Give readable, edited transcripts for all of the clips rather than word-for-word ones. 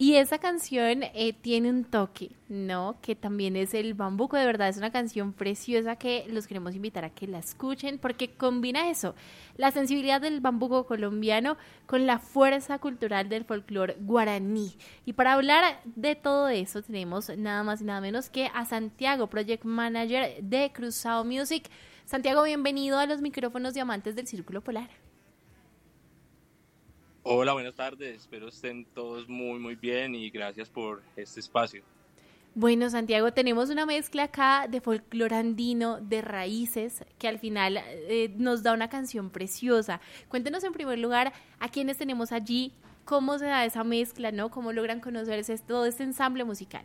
Y esa canción tiene un toque, ¿no? Que también es el bambuco, de verdad es una canción preciosa que los queremos invitar a que la escuchen porque combina eso, la sensibilidad del bambuco colombiano con la fuerza cultural del folclore guaraní. Y para hablar de todo eso tenemos nada más y nada menos que a Santiago, Project Manager de Cruzado Music. Santiago, bienvenido a los micrófonos diamantes del Círculo Polar. Hola, buenas tardes. Espero estén todos muy bien y gracias por este espacio. Bueno, Santiago, tenemos una mezcla acá de folclore andino, de raíces, que al final nos da una canción preciosa. Cuéntenos en primer lugar a quiénes tenemos allí, cómo se da esa mezcla, ¿no? Cómo logran conocerse todo este ensamble musical.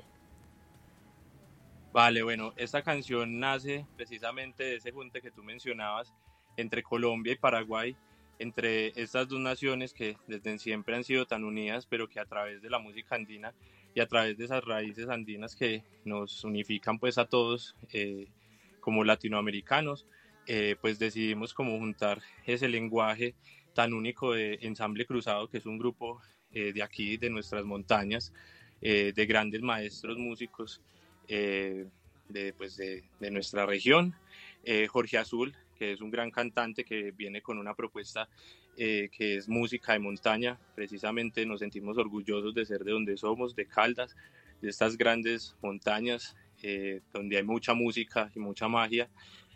Vale, bueno, esta canción nace precisamente de ese junte que tú mencionabas entre Colombia y Paraguay, entre estas dos naciones que desde siempre han sido tan unidas, pero que a través de la música andina y a través de esas raíces andinas que nos unifican pues a todos como latinoamericanos, pues decidimos como juntar ese lenguaje tan único de Ensamble Cruzado, que es un grupo de aquí, de nuestras montañas, de grandes maestros músicos de nuestra región. Jorge Azul, que es un gran cantante que viene con una propuesta que es música de montaña. Precisamente nos sentimos orgullosos de ser de donde somos, de Caldas, de estas grandes montañas donde hay mucha música y mucha magia.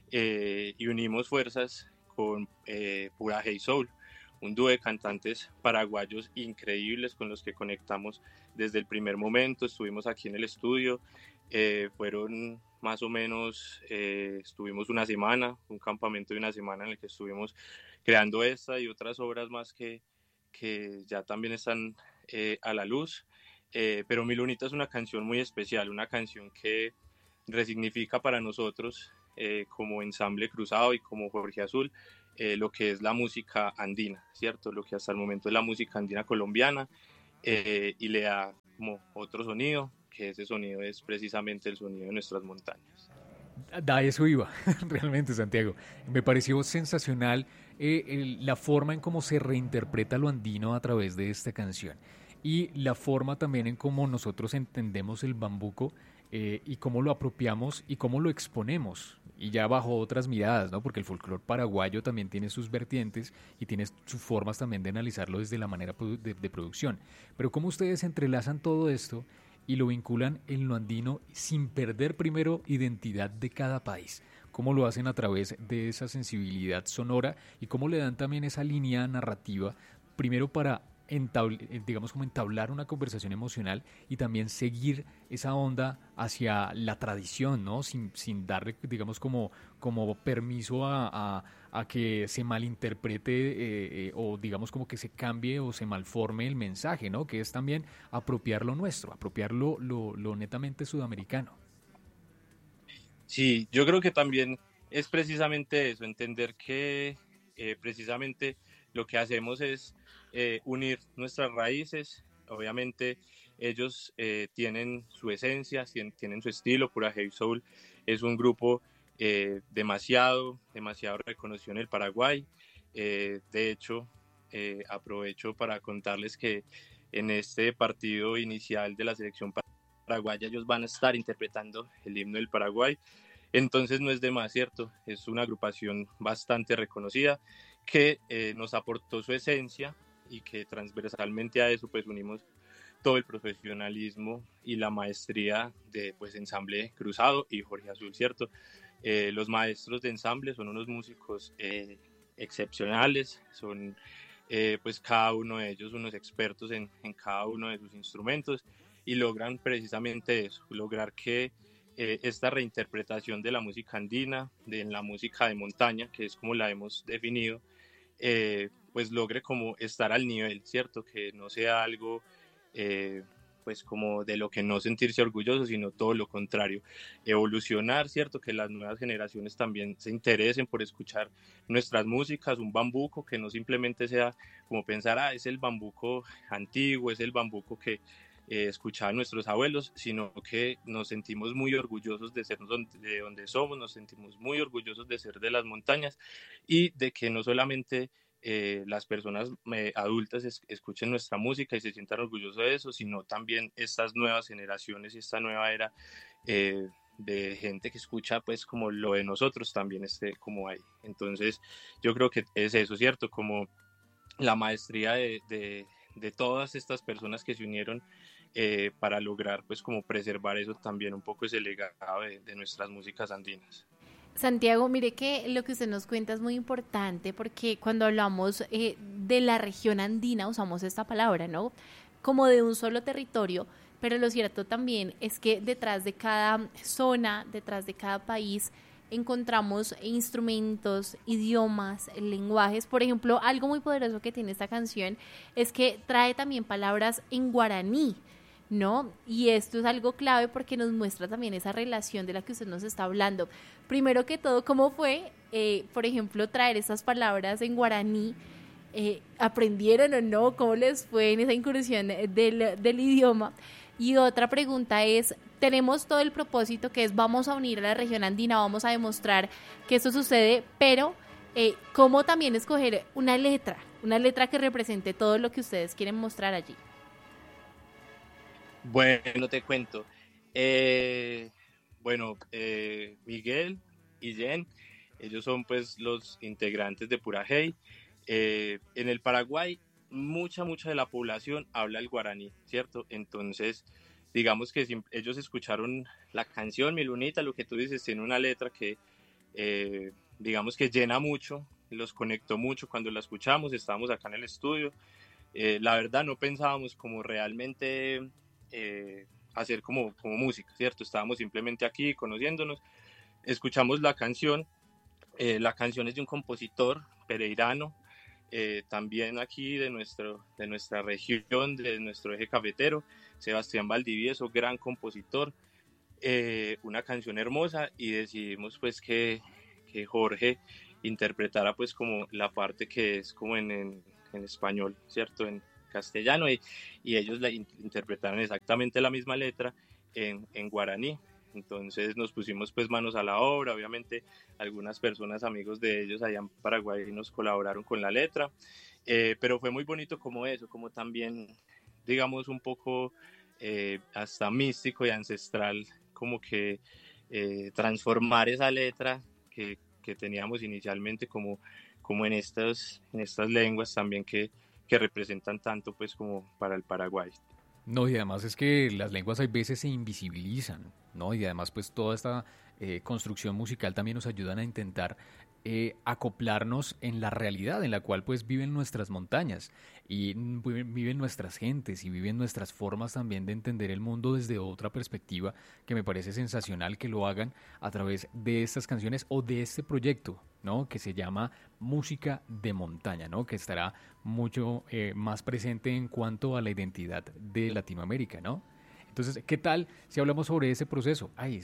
Y unimos fuerzas con Pura Hey Soul, un dúo de cantantes paraguayos increíbles con los que conectamos desde el primer momento. Estuvimos aquí en el estudio, fueron más o menos, estuvimos una semana, un campamento de una semana en el que estuvimos creando esta y otras obras más que ya también están a la luz. Pero Mi Lunita es una canción muy especial, una canción que resignifica para nosotros como Ensamble Cruzado y como Jorge Azul lo que es la música andina, ¿cierto? Lo que hasta el momento es la música andina colombiana y le da como otro sonido, que ese sonido es precisamente el sonido de nuestras montañas. Da eso iba, realmente, Santiago. Me pareció sensacional la forma en cómo se reinterpreta lo andino a través de esta canción y la forma también en cómo nosotros entendemos el bambuco y cómo lo apropiamos y cómo lo exponemos y ya bajo otras miradas, ¿no? Porque el folclore paraguayo también tiene sus vertientes y tiene sus formas también de analizarlo desde la manera de producción. Pero cómo ustedes entrelazan todo esto y lo vinculan en lo andino sin perder primero identidad de cada país. Cómo lo hacen a través de esa sensibilidad sonora y cómo le dan también esa línea narrativa, primero para digamos como entablar una conversación emocional y también seguir esa onda hacia la tradición, ¿no? Sin darle, digamos, como permiso a que se malinterprete o digamos como que se cambie o se malforme el mensaje, ¿no? Que es también apropiar lo nuestro, apropiar lo netamente sudamericano. Sí, yo creo que también es precisamente eso, entender que precisamente lo que hacemos es unir nuestras raíces. Obviamente ellos tienen su esencia, tienen su estilo. Pura Heavy Soul es un grupo demasiado reconocido en el Paraguay. De hecho, aprovecho para contarles que en este partido inicial de la selección paraguaya ellos van a estar interpretando el himno del Paraguay. Entonces no es de más, ¿cierto? Es una agrupación bastante reconocida que nos aportó su esencia y que transversalmente a eso pues unimos todo el profesionalismo y la maestría de pues Ensamble Cruzado y Jorge Azul, ¿cierto? Los maestros de ensamble son unos músicos excepcionales, son pues cada uno de ellos unos expertos en cada uno de sus instrumentos y logran precisamente eso, lograr que esta reinterpretación de la música andina, de la música de montaña, que es como la hemos definido, pues logre como estar al nivel, ¿cierto? Que no sea algo pues como de lo que no sentirse orgulloso, sino todo lo contrario, evolucionar, ¿cierto? Que las nuevas generaciones también se interesen por escuchar nuestras músicas, un bambuco que no simplemente sea como pensar, es el bambuco antiguo, es el bambuco que escuchaban nuestros abuelos, sino que nos sentimos muy orgullosos de ser de donde somos, nos sentimos muy orgullosos de ser de las montañas y de que no solamente las personas adultas escuchen nuestra música y se sientan orgullosos de eso, sino también estas nuevas generaciones y esta nueva era de gente que escucha pues como lo de nosotros también esté como ahí. Entonces yo creo que es eso, ¿cierto? Como la maestría de todas estas personas que se unieron para lograr pues como preservar eso también un poco ese legado de nuestras músicas andinas. Santiago, mire que lo que usted nos cuenta es muy importante porque cuando hablamos de la región andina usamos esta palabra, ¿no? Como de un solo territorio, pero lo cierto también es que detrás de cada zona, detrás de cada país, encontramos instrumentos, idiomas, lenguajes. Por ejemplo, algo muy poderoso que tiene esta canción es que trae también palabras en guaraní, ¿no? Y esto es algo clave porque nos muestra también esa relación de la que usted nos está hablando. Primero que todo, ¿cómo fue, por ejemplo, traer esas palabras en guaraní? ¿Aprendieron o no? ¿Cómo les fue en esa incursión del idioma? Y otra pregunta es, tenemos todo el propósito que es vamos a unir a la región andina, vamos a demostrar que esto sucede, pero ¿cómo también escoger una letra que represente todo lo que ustedes quieren mostrar allí? Bueno, te cuento. Bueno, Miguel y Jen, ellos son pues los integrantes de Purajey. En el Paraguay, mucha de la población habla el guaraní, ¿cierto? Entonces, digamos que si ellos escucharon la canción Mi Lunita, lo que tú dices, tiene una letra que, digamos que llena mucho, los conectó mucho cuando la escuchamos, estábamos acá en el estudio. La verdad no pensábamos como realmente hacer como música, ¿cierto? Estábamos simplemente aquí conociéndonos, escuchamos la canción es de un compositor pereirano, también aquí de nuestra región, de nuestro eje cafetero, Sebastián Valdivieso, gran compositor, una canción hermosa y decidimos pues que Jorge interpretara pues como la parte que es como en español, ¿cierto? En castellano y ellos la interpretaron exactamente la misma letra en guaraní. Entonces nos pusimos pues manos a la obra, obviamente algunas personas, amigos de ellos allá en Paraguay nos colaboraron con la letra, pero fue muy bonito como eso, como también digamos un poco hasta místico y ancestral, como que transformar esa letra que teníamos inicialmente como en estas lenguas también que representan tanto pues como para el Paraguay. No, y además es que las lenguas hay veces se invisibilizan, ¿no? Y además pues toda esta construcción musical también nos ayudan a intentar acoplarnos en la realidad en la cual pues viven nuestras montañas y viven nuestras gentes y viven nuestras formas también de entender el mundo desde otra perspectiva que me parece sensacional que lo hagan a través de estas canciones o de este proyecto, ¿no? Que se llama Música de Montaña, ¿no? Que estará mucho más presente en cuanto a la identidad de Latinoamérica, ¿no? Entonces, ¿qué tal si hablamos sobre ese proceso? Ay,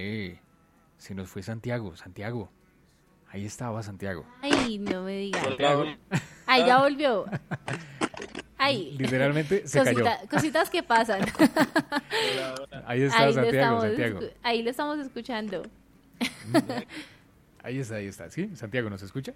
se nos fue Santiago. Ahí estaba Santiago. Ay, no me diga. Santiago. Ahí ya volvió. Ahí. Literalmente se cayó. Cositas que pasan. Ahí está Santiago. Ahí lo estamos escuchando. Ahí está. ¿Sí? Santiago, ¿nos escucha?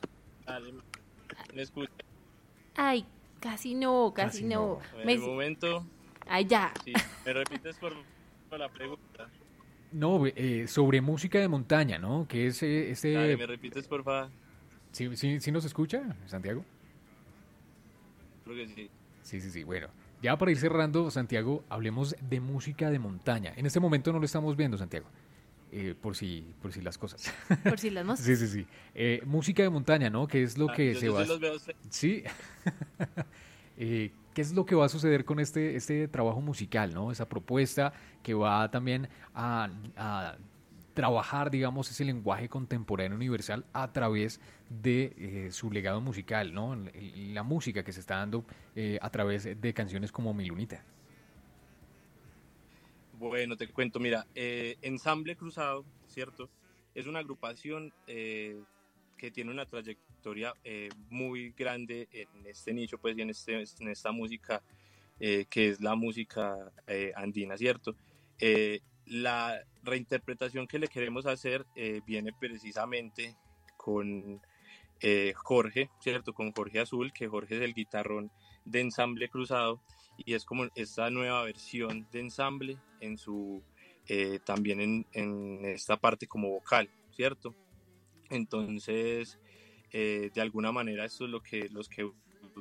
¿Me escucha? Ay, casi no. En el momento... Ay, ya. Sí. ¿Me repites por la pregunta? No, sobre música de montaña, ¿no? Que es Dale, ¿me repites, por favor? ¿Sí nos escucha, Santiago? Creo que sí. Sí. Bueno, ya para ir cerrando, Santiago, hablemos de música de montaña. En este momento no lo estamos viendo, Santiago. Por si las cosas. Por si las moscas. Sí. Música de montaña, ¿no? Que es lo que se va... Los veo. Sí. ¿Qué es lo que va a suceder con este trabajo musical, ¿no? Esa propuesta que va también a trabajar, digamos, ese lenguaje contemporáneo universal a través de su legado musical, ¿no? La música que se está dando a través de canciones como Mi Lunita. Bueno, te cuento, mira, Ensamble Cruzado, ¿cierto? Es una agrupación que tiene una trayectoria muy grande en este nicho, pues, y en esta música que es la música andina, ¿cierto? La reinterpretación que le queremos hacer viene precisamente con Jorge, ¿cierto? Con Jorge Azul, que Jorge es el guitarrón de Ensamble Cruzado, y es como esta nueva versión de Ensamble en su, también en esta parte como vocal, ¿cierto? Entonces, de alguna manera esto es lo que los que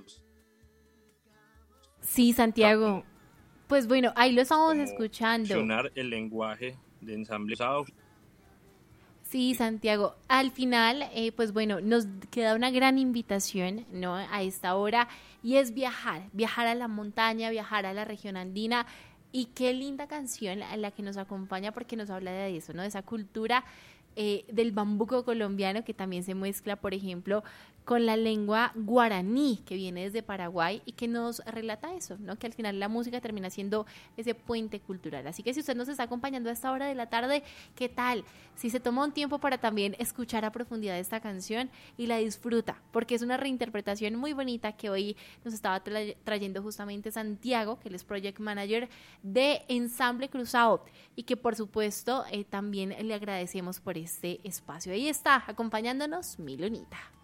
Sí, Santiago. Pues bueno, ahí lo estamos como escuchando. fusionar el lenguaje de Ensamble Cruzado. Sí, Santiago. Al final, pues bueno, nos queda una gran invitación, ¿no? A esta hora y es viajar a la montaña, viajar a la región andina. Y qué linda canción la que nos acompaña porque nos habla de eso, ¿no? De esa cultura del bambuco colombiano que también se mezcla, por ejemplo, con la lengua guaraní que viene desde Paraguay y que nos relata eso, ¿no? Que al final la música termina siendo ese puente cultural. Así que si usted nos está acompañando a esta hora de la tarde, ¿qué tal? Si se toma un tiempo para también escuchar a profundidad esta canción y la disfruta, porque es una reinterpretación muy bonita que hoy nos estaba trayendo justamente Santiago, que él es Project Manager de Ensamble Cruzado y que por supuesto también le agradecemos por este espacio. Ahí está, acompañándonos, mi Lunita.